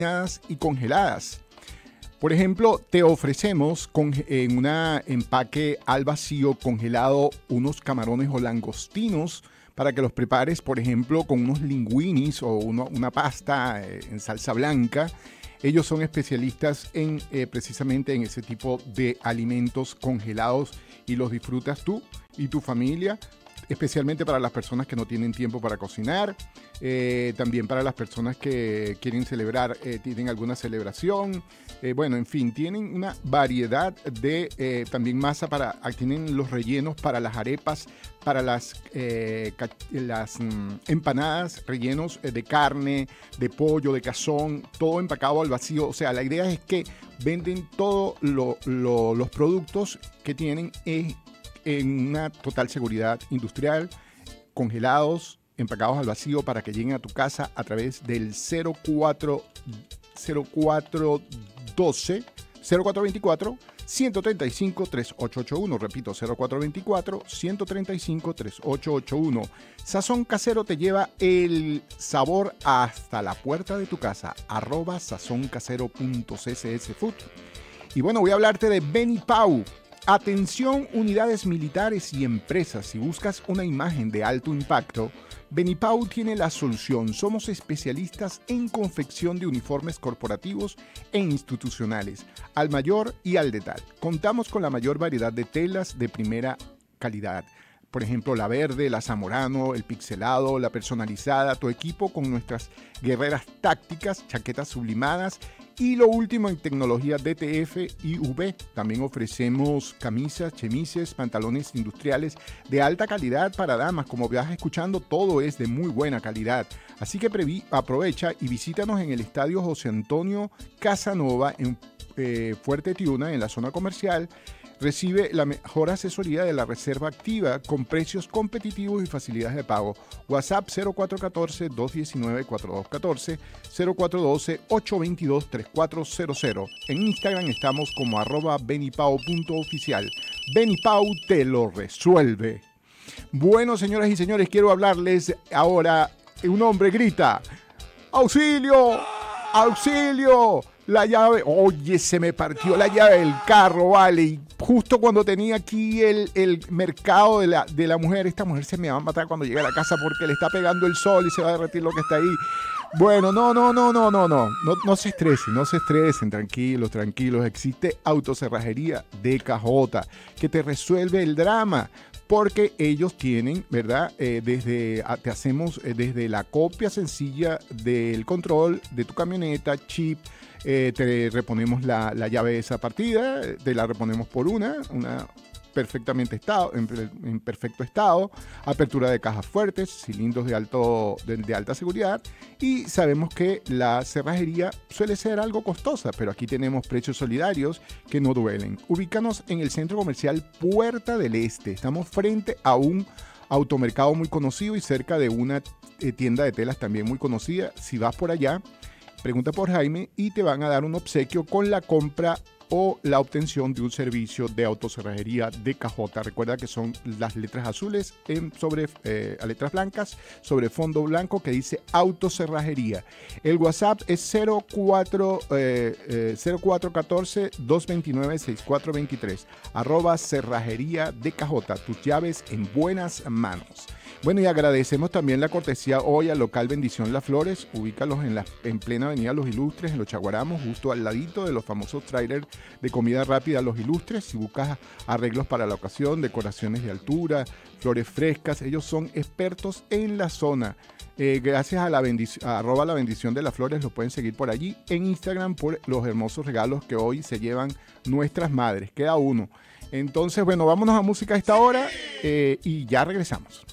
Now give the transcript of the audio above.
y congeladas. Por ejemplo, te ofrecemos en un empaque al vacío congelado unos camarones o langostinos para que los prepares, por ejemplo, con unos linguinis o una pasta en salsa blanca. Ellos son especialistas en precisamente en ese tipo de alimentos congelados y los disfrutas tú y tu familia, especialmente para las personas que no tienen tiempo para cocinar, también para las personas que quieren celebrar, tienen alguna celebración. Bueno, en fin, tienen una variedad de también masa tienen los rellenos para las arepas, para las empanadas, rellenos de carne, de pollo, de cazón, todo empacado al vacío. O sea, la idea es que venden todos los productos que tienen en una total seguridad industrial, congelados, empacados al vacío para que lleguen a tu casa a través del 0424 135 3881. Repito, 0424 135 3881. Sazón Casero te lleva el sabor hasta la puerta de tu casa. @sazoncasero.ccsfood. Y bueno, voy a hablarte de Benipau. Atención, unidades militares y empresas. Si buscas una imagen de alto impacto, Benipau tiene la solución. Somos especialistas en confección de uniformes corporativos e institucionales, al mayor y al detalle. Contamos con la mayor variedad de telas de primera calidad. Por ejemplo, la verde, la zamorano, el pixelado, la personalizada, tu equipo con nuestras guerreras tácticas, chaquetas sublimadas y lo último en tecnología DTF y UV. También ofrecemos camisas, chemises, pantalones industriales de alta calidad para damas. Como vas escuchando, todo es de muy buena calidad. Así que aprovecha y visítanos en el Estadio José Antonio Casanova en Fuerte Tiuna, en la zona comercial. Recibe la mejor asesoría de la reserva activa con precios competitivos y facilidades de pago. WhatsApp 0414-219-4214, 0412-822-3400. En Instagram estamos como @benipao.oficial. Benipao te lo resuelve. Bueno, señoras y señores, quiero hablarles ahora. Un hombre grita: ¡auxilio! ¡Auxilio! La llave, oye, se me partió la llave del carro, vale. Y justo cuando tenía aquí el mercado de la mujer, esta mujer se me va a matar cuando llegue a la casa porque le está pegando el sol y se va a derretir lo que está ahí. Bueno, no se estresen, tranquilos. Existe Autocerrajería DKJ que te resuelve el drama. Porque ellos tienen, ¿verdad? Te hacemos desde la copia sencilla del control de tu camioneta, chip, te reponemos la llave de esa partida, te la reponemos por una perfectamente en perfecto estado, apertura de cajas fuertes, cilindros de alta seguridad, y sabemos que la cerrajería suele ser algo costosa, pero aquí tenemos precios solidarios que no duelen. Ubícanos en el centro comercial Puerta del Este. Estamos frente a un automercado muy conocido y cerca de una tienda de telas también muy conocida. Si vas por allá, pregunta por Jaime y te van a dar un obsequio con la compra o la obtención de un servicio de autocerrajería DKJ. Recuerda que son las letras azules sobre letras blancas sobre fondo blanco que dice autocerrajería. El WhatsApp es 0414-229-6423 @cerrajería DKJ. Tus llaves en buenas manos. Bueno, y agradecemos también la cortesía hoy al local Bendición Las Flores. Ubícalos en plena avenida Los Ilustres, en Los Chaguaramos, justo al ladito de los famosos trailers de comida rápida Los Ilustres. Si buscas arreglos para la ocasión, decoraciones de altura, flores frescas, ellos son expertos en la zona. Gracias a la bendición de las flores, los pueden seguir por allí en Instagram por los hermosos regalos que hoy se llevan nuestras madres. Queda uno. Entonces, bueno, vámonos a música a esta hora y ya regresamos.